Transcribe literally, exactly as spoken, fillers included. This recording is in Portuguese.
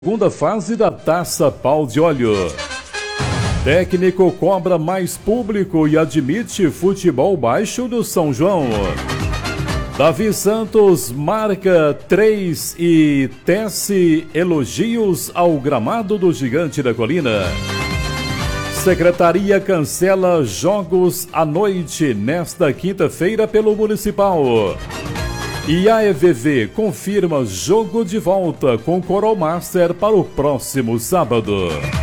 Segunda fase da Taça Pau de Óleo. Técnico cobra mais público e admite futebol baixo do São João. Davi Santos marca três e tece elogios ao gramado do Gigante da Colina. Secretaria cancela jogos à noite nesta quinta-feira pelo Municipal. E a E V V confirma jogo de volta com Coral Master para o próximo sábado.